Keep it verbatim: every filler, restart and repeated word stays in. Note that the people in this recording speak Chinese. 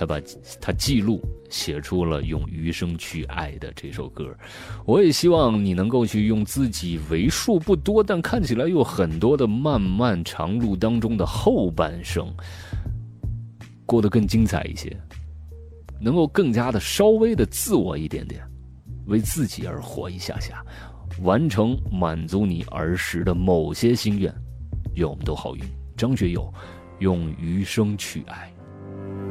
他把他记录写出了用余生去爱的这首歌。我也希望你能够去用自己为数不多但看起来有很多的漫漫长路当中的后半生过得更精彩一些，能够更加的稍微的自我一点点，为自己而活一下下，完成满足你儿时的某些心愿。愿我们都好运。张学友，用余生去爱。